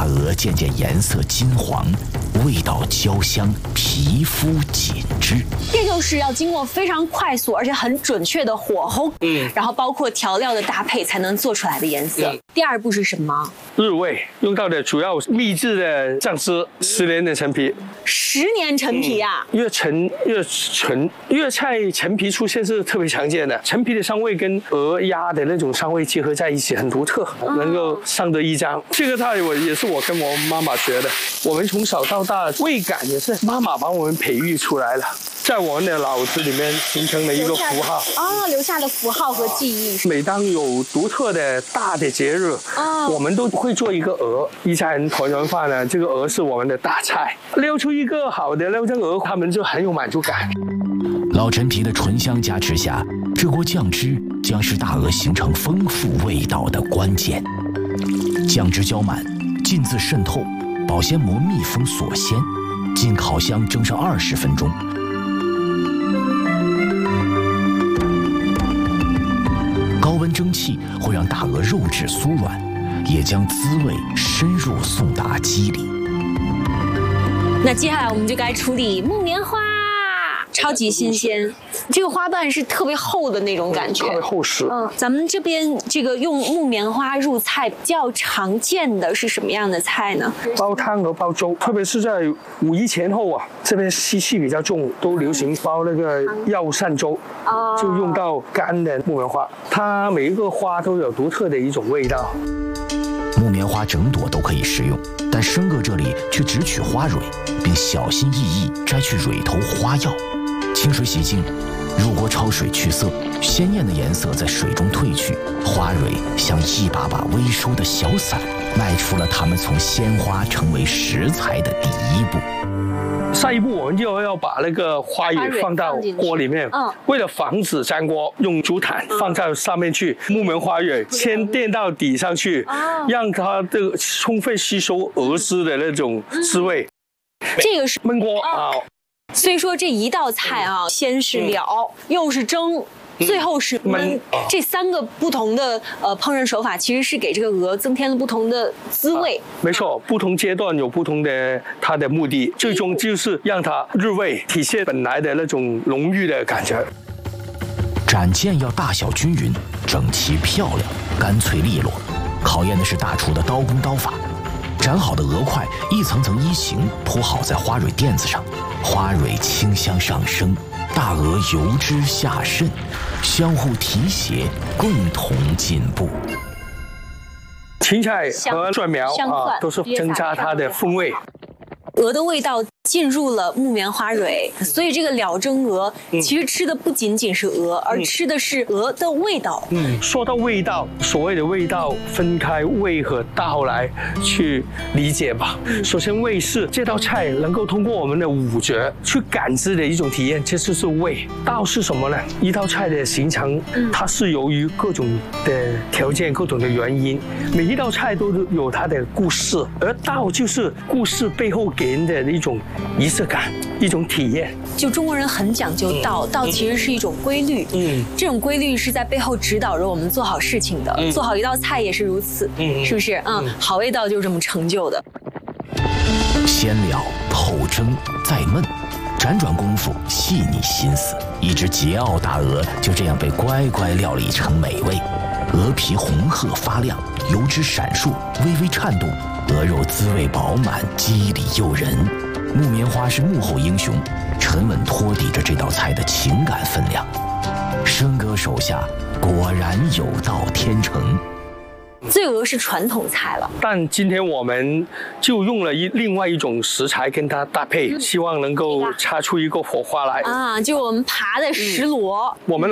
鹅渐渐颜色金黄，味道焦香，皮肤紧致。 这就是要经过非常快速而且很准确的火候，然后包括调料的搭配才能做出来的颜色。第二步是什么？ 日味用到的主要秘制的酱汁，10年的陈皮。 10年陈皮啊， 越陈越纯。粤菜陈皮出现是特别常见的，陈皮的香味跟鹅鸭的那种香味结合在一起，很独特，能够上得一张。这个菜也是我跟我妈妈学的，我们从小到大味感也是妈妈帮我们培育出来了，在我们的脑子里面形成了一个符号留下的符号和记忆。 每当有独特的大的节日，我们都会做一个鹅，一家人团圆饭呢，这个鹅是我们的大菜，溜出一个好的溜蒸鹅，他们就很有满足感。 老陈皮的醇香加持下，这锅酱汁将是大鹅形成丰富味道的关键。酱汁浇满，浸渍渗透，保鲜膜密封锁鲜，进烤箱蒸上20分钟。高温蒸汽会让大鹅肉质酥软，也将滋味深入送达机里。 那接下来我们就该处理木棉花。超级新鲜，这个花瓣是特别厚的那种感觉， 特别厚实。 咱们这边这个用木棉花入菜比较常见的是什么样的菜呢？ 煲汤和煲粥，特别是在5一前后啊，这边湿气比较重，都流行煲那个药膳粥，就用到干的木棉花，它每一个花都有独特的一种味道。 木棉花整朵都可以食用，但生哥这里却只取花蕊，并小心翼翼摘去蕊头花药。清水洗净，入锅焯水去色，鲜艳的颜色在水中褪去，花蕊像一把把微收的小伞，迈出了它们从鲜花成为食材的第一步。 下一步我们就要把那个花蕊放到锅里面，为了防止粘锅，用竹毯放在上面去，木棉花蕊先垫到底上去，让它这个充分吸收鹅汁的那种滋味。 这个是焖锅啊。 所以说这一道菜啊，先是燎，又是蒸，最后是焖，这3个不同的烹饪手法，其实是给这个鹅增添了不同的滋味。 没错，不同阶段有不同的它的目的，最终就是让它入味，体现本来的那种浓郁的感觉。 斩件要大小均匀、整齐漂亮、干脆利落，考验的是大厨的刀工刀法。斩好的鹅块一层层衣形铺好在花蕊垫子上，花蕊清香上升，大鹅油脂下渗，相互提携，共同进步。 芹菜和蒜苗都是增加它的风味。 鹅的味道进入了木棉花蕊，所以这个燎蒸鹅其实吃的不仅仅是鹅，而吃的是鹅的味道。 说到味道，所谓的味道分开味和道来去理解吧。首先，味是这道菜能够通过我们的5觉去感知的一种体验，这就是味。道是什么呢？一道菜的形成，它是由于各种的条件、各种的原因，每一道菜都有它的故事，而道就是故事背后给人的一种仪式感，一种体验。 就中国人很讲究道，道其实是一种规律。这种规律是在背后指导着我们做好事情的。做好一道菜也是如此，是不是？好味道就是这么成就的。 先燎后蒸再焖，辗转功夫细腻心思，一只桀骜大鹅就这样被乖乖料理成美味。鹅皮红褐发亮，油脂闪烁，微微颤动，鹅肉滋味饱满，肌理诱人。木棉花是幕后英雄，沉稳托底着这道菜的情感分量。生哥手下果然有道天成。 醉鹅是传统菜了， 但今天我们就用了另外一种食材跟它搭配，希望能够擦出一个火花来。 就我们扒的石螺， 我们